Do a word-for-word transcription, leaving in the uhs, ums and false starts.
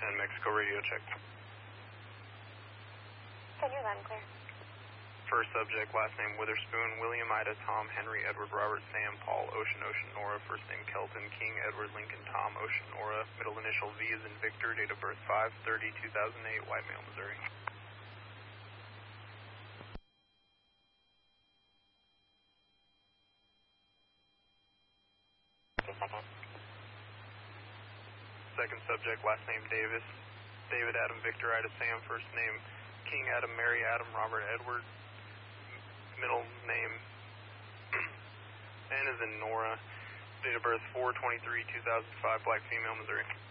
ten, Mexico radio check. ten, you're loud and clear. First subject, last name Witherspoon, William, Ida, Tom, Henry, Edward, Robert, Sam, Paul, Ocean, Ocean, Nora, first name Kelton, King, Edward, Lincoln, Tom, Ocean, Nora, middle initial V as in Victor, date of birth five thirty two thousand eight, White Male, Missouri. Two seconds. Second subject, last name Davis, David, Adam, Victor, Ida, Sam, first name King, Adam, Mary, Adam, Robert, Edward, middle name N as in Nora, date of birth four twenty-three two thousand five, black female, Missouri.